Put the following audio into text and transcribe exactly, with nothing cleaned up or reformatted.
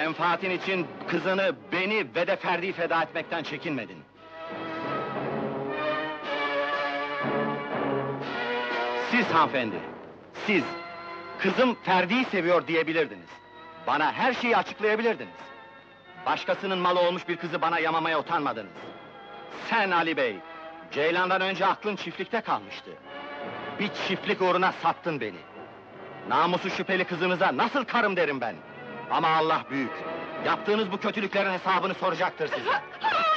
Menfaatin için kızını, beni ve de Ferdi'yi feda etmekten çekinmedin. Siz hanımefendi, siz, kızım Ferdi'yi seviyor diyebilirdiniz. Bana her şeyi açıklayabilirdiniz. Başkasının malı olmuş bir kızı bana yamamaya utanmadınız. Sen Ali Bey, Ceylan'dan önce aklın çiftlikte kalmıştı. Bir çiftlik uğruna sattın beni. Namusu şüpheli kızınıza nasıl karım derim ben? Ama Allah büyük. Yaptığınız bu kötülüklerin hesabını soracaktır size.